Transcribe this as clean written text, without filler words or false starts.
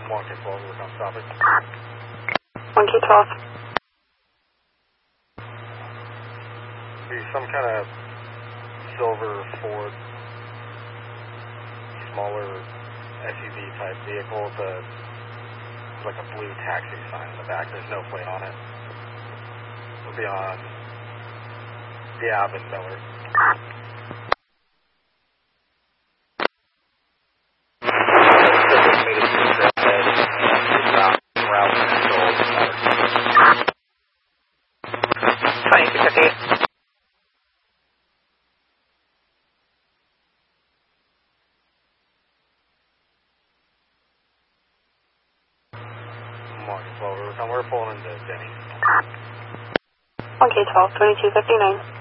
1K12, we're going to stop it. 1K12. Be some kind of silver Ford, smaller SUV type vehicle with like a blue taxi sign in the back. There's no plate on it. It'll be on the Ave in Miller. We're pulling into Denny's. 1K12, 2259.